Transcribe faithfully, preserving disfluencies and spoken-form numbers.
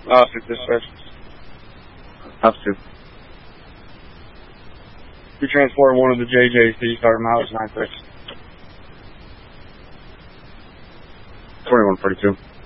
Uh, six dispatch. House two. We transported one of the J Js to East Arkham House nine six. twenty-one forty-two.